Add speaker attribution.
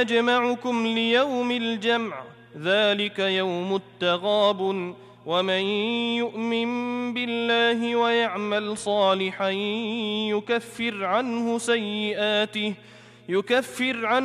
Speaker 1: يجمعكم ليوم الجمع ذلك يوم التغابن ومن يؤمن بالله ويعمل صالحا يكفر عنه